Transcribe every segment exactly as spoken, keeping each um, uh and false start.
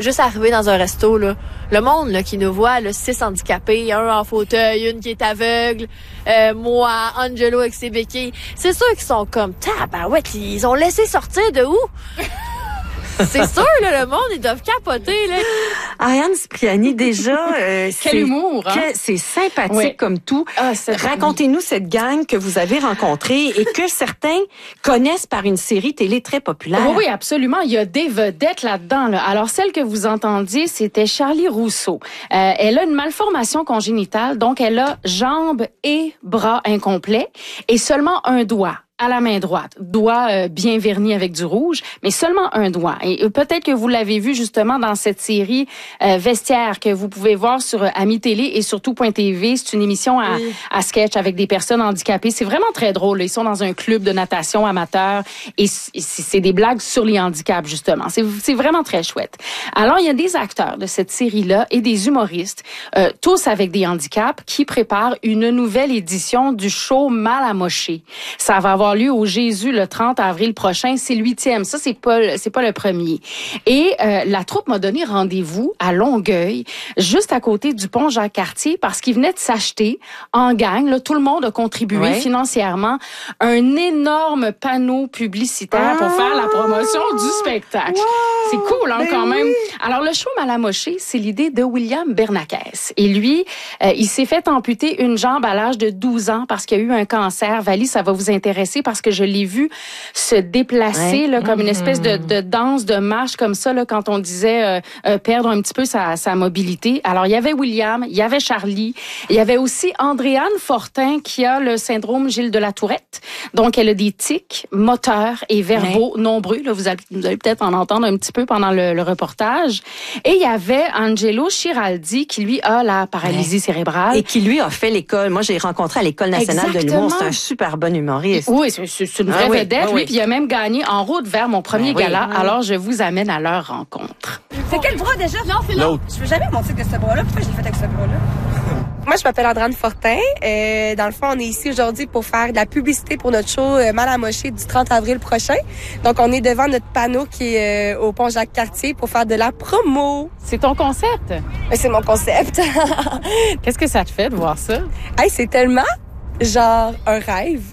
juste arriver dans un resto, là, le monde là, qui nous voit, là, six handicapés, un en fauteuil, une qui est aveugle, euh, moi, Angelo avec ses béquilles, c'est sûr qu'ils sont comme, tabarouette, ils ont laissé sortir de où? C'est sûr, là, le monde, ils doivent capoter, là. Ariane Cipriani, déjà, euh, quel humour, hein? que, c'est sympathique oui. comme tout. Ah, Racontez-nous cette gang que vous avez rencontrée et que certains connaissent par une série télé très populaire. Oui, oui, absolument. Il y a des vedettes là-dedans. Là. Alors, celle que vous entendiez, c'était Charlie Rousseau. Euh, elle a une malformation congénitale, donc elle a jambes et bras incomplets et seulement un doigt à la main droite. Doigt euh, bien verni avec du rouge, mais seulement un doigt. Et euh, peut-être que vous l'avez vu justement dans cette série euh, Vestiaire que vous pouvez voir sur euh, Ami Télé et sur tout point T V. C'est une émission à, oui. à sketch avec des personnes handicapées. C'est vraiment très drôle. Ils sont dans un club de natation amateur et c'est des blagues sur les handicaps, justement. C'est, c'est vraiment très chouette. Alors, il y a des acteurs de cette série-là et des humoristes, euh, tous avec des handicaps, qui préparent une nouvelle édition du show Mal amoché. Ça va avoir lieu au Jésus le trente avril prochain. C'est le huitième. Ça, c'est pas, c'est pas le premier. Et euh, la troupe m'a donné rendez-vous à Longueuil, juste à côté du pont Jacques-Cartier, parce qu'ils venaient de s'acheter en gang. Là, tout le monde a contribué ouais. financièrement un énorme panneau publicitaire ah, pour faire la promotion du spectacle. Wow, c'est cool, hein, ben quand même. Oui. Alors, le show Mal amoché, c'est l'idée de William Bernakes. Et lui, euh, il s'est fait amputer une jambe à l'âge de douze ans parce qu'il a eu un cancer. Valie, ça va vous intéresser parce que je l'ai vu se déplacer ouais. là, comme mmh. une espèce de, de danse, de marche comme ça, là, quand on disait euh, euh, perdre un petit peu sa, sa mobilité. Alors, il y avait William, il y avait Charlie, il y avait aussi Andréane Fortin qui a le syndrome Gilles de la Tourette. Donc, elle a des tics moteurs et verbaux ouais. nombreux. Là, vous allez, vous allez peut-être en entendre un petit peu pendant le, le reportage. Et il y avait Angelo Chiraldi qui, lui, a la paralysie ouais. cérébrale. Et qui, lui, a fait l'école. Moi, j'ai rencontré à l'École nationale Exactement. de l'humour. C'est un super bon humoriste. Oui, c'est, c'est une vraie ah, oui. vedette. Ah, oui. Puis il a même gagné En route vers mon premier ah, gala. Oui. Alors, je vous amène à leur rencontre. C'est quel bras déjà? Non, c'est l'autre. Je veux jamais monter de ce bras-là. Pourquoi je l'ai fait avec ce bras-là? Moi, je m'appelle Andréane Fortin. Euh, dans le fond, on est ici aujourd'hui pour faire de la publicité pour notre show euh, Mal amoché du trente avril prochain. Donc, on est devant notre panneau qui est euh, au pont Jacques-Cartier pour faire de la promo. C'est ton concept? Euh, c'est mon concept. Qu'est-ce que ça te fait de voir ça? Hey, c'est tellement, genre, un rêve.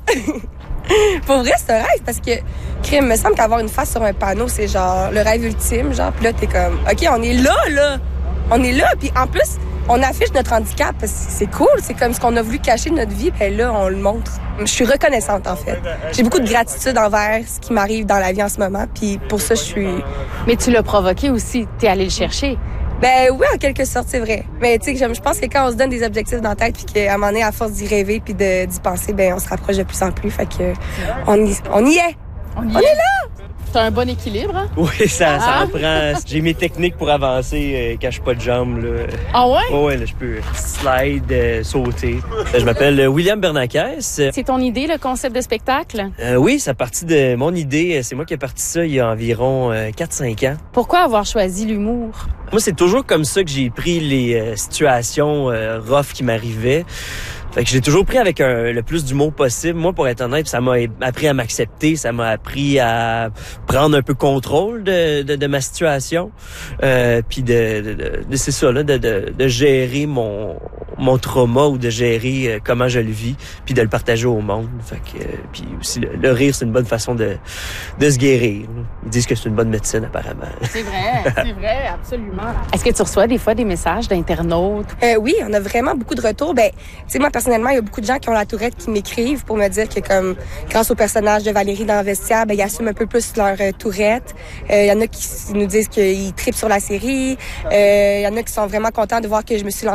Pour vrai, c'est un rêve parce que, crime, me semble qu'avoir une face sur un panneau, c'est genre le rêve ultime. Genre, puis là, t'es comme, OK, on est là, là. On est là. Puis en plus, on affiche notre handicap parce que c'est cool. C'est comme ce qu'on a voulu cacher de notre vie. Puis là, on le montre. Je suis reconnaissante, en fait. J'ai beaucoup de gratitude envers ce qui m'arrive dans la vie en ce moment. Puis pour ça, je suis... Mais tu l'as provoqué aussi. T'es allé le chercher. Ben oui, en quelque sorte, c'est vrai. Mais tu sais, je pense que quand on se donne des objectifs dans la tête, puis qu'à un moment donné, à force d'y rêver puis de, d'y penser, ben on se rapproche de plus en plus. Fait que on y, on y est. On, y on est. est là! T'as un bon équilibre, hein? Oui, ça, ah. ça en prend. J'ai mes techniques pour avancer euh, quand je suis pas de jambes, là. Ah ouais? Oh, ouais, là, je peux slide, euh, sauter. Je m'appelle William Bernakes. C'est ton idée, le concept de spectacle? Euh, oui, ça a parti de mon idée. C'est moi qui ai parti ça il y a environ euh, quatre cinq ans. Pourquoi avoir choisi l'humour? Moi, c'est toujours comme ça que j'ai pris les euh, situations euh, rough qui m'arrivaient. Fait que j'ai toujours pris avec un, le plus d'humour possible. Moi, pour être honnête, ça m'a appris à m'accepter, ça m'a appris à prendre un peu contrôle de, de, de ma situation, euh, puis de, de, de, de c'est ça là, de, de, de gérer mon mon trauma ou de gérer euh, comment je le vis, puis de le partager au monde. Fait que, euh, puis aussi le, le rire, c'est une bonne façon de de se guérir. Ils disent que c'est une bonne médecine apparemment. C'est vrai, c'est vrai, absolument. Est-ce que tu reçois des fois des messages d'internautes? Euh, oui, on a vraiment beaucoup de retours. Ben, tu sais, moi personnellement, il y a beaucoup de gens qui ont la tourette qui m'écrivent pour me dire que comme grâce au personnage de Valérie dans Vestiaire, ben ils assument un peu plus leur euh, tourette. Il euh, y en a qui nous disent qu'ils trippent sur la série. Il euh, y en a qui sont vraiment contents de voir que je me suis lancée